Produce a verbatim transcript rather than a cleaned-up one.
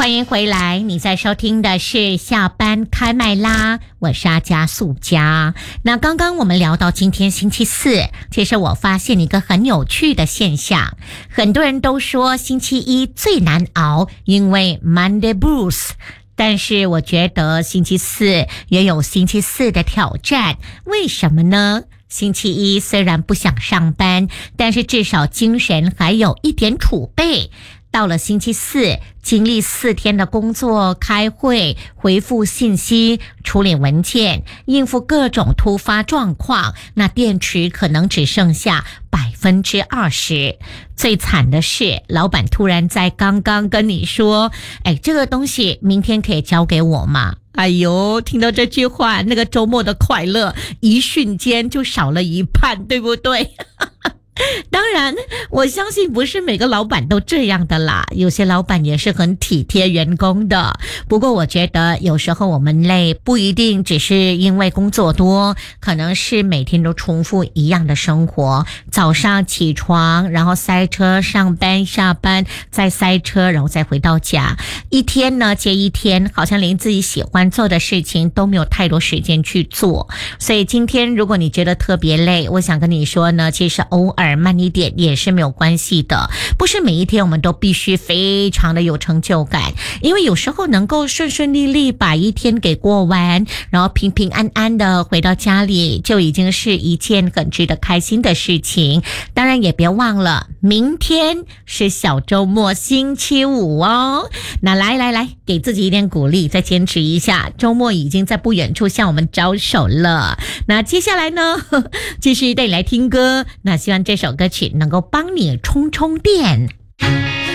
欢迎回来，你在收听的是下班开麦啦，我是阿加素佳。那刚刚我们聊到今天星期四，其实我发现一个很有趣的现象，很多人都说星期一最难熬，因为 Monday Blues。但是我觉得星期四也有星期四的挑战，为什么呢？星期一虽然不想上班，但是至少精神还有一点储备。到了星期四，经历四天的工作、开会、回复信息、处理文件、应付各种突发状况，那电池可能只剩下百分之二十。最惨的是，老板突然在刚刚跟你说：“哎，这个东西明天可以交给我吗？”哎呦，听到这句话，那个周末的快乐一瞬间就少了一半，对不对？当然，我相信不是每个老板都这样的啦，有些老板也是很体贴员工的。不过我觉得有时候我们累，不一定只是因为工作多，可能是每天都重复一样的生活。早上起床，然后塞车上班下班，再塞车，然后再回到家，一天呢接一天，好像连自己喜欢做的事情都没有太多时间去做。所以今天如果你觉得特别累，我想跟你说呢，其实偶尔慢一点也是没有关系的，不是每一天我们都必须非常的有成就感，因为有时候能够顺顺利利把一天给过完，然后平平安安的回到家里，就已经是一件很值得开心的事情。当然也别忘了，明天是小周末星期五哦。那来来来，给自己一点鼓励，再坚持一下，周末已经在不远处向我们招手了。那接下来呢，继续带你来听歌，那希望这首歌曲能够帮你充充电。